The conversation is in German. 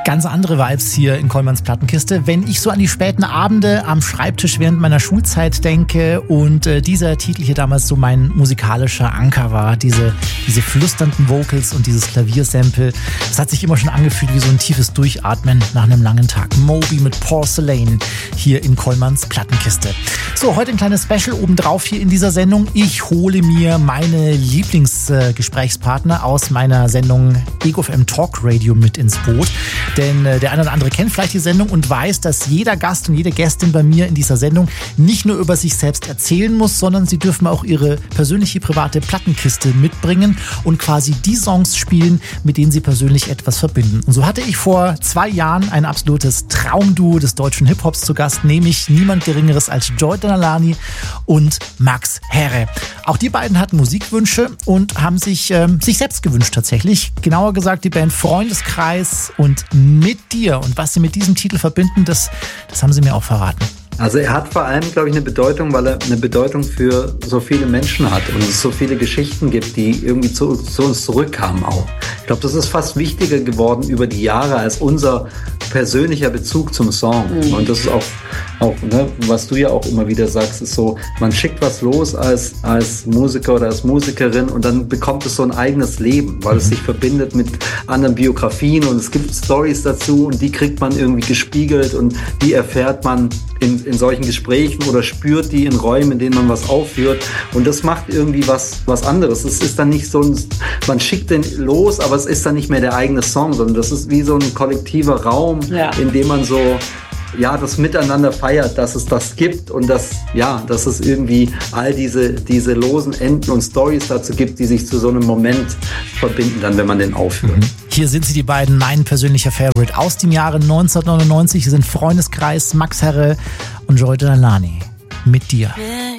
Ganz andere Vibes hier in Kollmanns Plattenkiste. Wenn ich so an die späten Abende am Schreibtisch während meiner Schulzeit denke und dieser Titel hier damals so mein musikalischer Anker war, diese flüsternden Vocals und dieses Klaviersample, das hat sich immer schon angefühlt wie so ein tiefes Durchatmen nach einem langen Tag. Moby mit Porcelain hier in Kollmanns Plattenkiste. So, heute ein kleines Special obendrauf hier in dieser Sendung. Ich hole mir meine Lieblingsgesprächspartner aus meiner Sendung Ego FM Talk Radio mit ins Boot. Denn der eine oder andere kennt vielleicht die Sendung und weiß, dass jeder Gast und jede Gästin bei mir in dieser Sendung nicht nur über sich selbst erzählen muss, sondern sie dürfen auch ihre persönliche, private Plattenkiste mitbringen und quasi die Songs spielen, mit denen sie persönlich etwas verbinden. Und so hatte ich vor 2 Jahren ein absolutes Traumduo des deutschen Hip-Hops zu Gast, nämlich niemand Geringeres als Joy Danielani und Max Herre. Auch die beiden hatten Musikwünsche und haben sich selbst gewünscht tatsächlich. Genauer gesagt die Band Freundeskreis und Mit dir. Und was sie mit diesem Titel verbinden, das haben sie mir auch verraten. Also er hat vor allem, glaube ich, eine Bedeutung, weil er eine Bedeutung für so viele Menschen hat und es so viele Geschichten gibt, die irgendwie zu uns zurückkamen auch. Ich glaube, das ist fast wichtiger geworden über die Jahre als unser persönlicher Bezug zum Song. Und das ist auch ne, was du ja auch immer wieder sagst, ist so, man schickt was los als Musiker oder als Musikerin und dann bekommt es so ein eigenes Leben, weil es sich verbindet mit anderen Biografien und es gibt Storys dazu und die kriegt man irgendwie gespiegelt und die erfährt man in solchen Gesprächen oder spürt die in Räumen, in denen man was aufführt und das macht irgendwie was anderes. Es ist dann nicht so man schickt den los, aber es ist dann nicht mehr der eigene Song, sondern das ist wie so ein kollektiver Raum, in dem man so das Miteinander feiert, dass es das gibt und dass es irgendwie all diese losen Enden und Storys dazu gibt, die sich zu so einem Moment verbinden, dann, wenn man den aufführt. Hier sind sie, die beiden, mein persönlicher Favorite aus dem Jahre 1999. Sie sind Freundeskreis, Max Herre und Joy Danielani. Mit dir.